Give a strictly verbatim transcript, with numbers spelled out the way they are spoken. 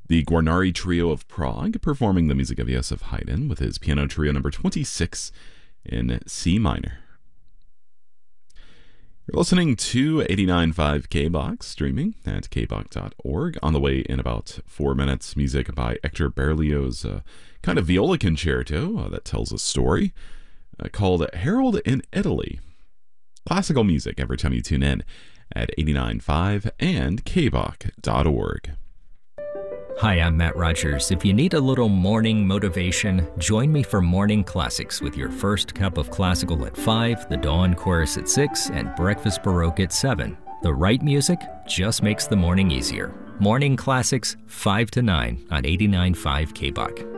The Guarneri Trio of Prague performing the music of Joseph Haydn with his piano trio number twenty-six in C minor. You're listening to eighty-nine point five K B O X, streaming at k b o x dot org. On the way in about four minutes, music by Hector Berlioz, a kind of viola concerto uh, that tells a story uh, called Harold in Italy. Classical music every time you tune in at eighty-nine point five and k b o x dot org. Hi, I'm Matt Rogers. If you need a little morning motivation, join me for Morning Classics with your first cup of classical at five, the Dawn Chorus at six, and Breakfast Baroque at seven. The right music just makes the morning easier. Morning Classics, five to nine on eighty-nine point five K B O C.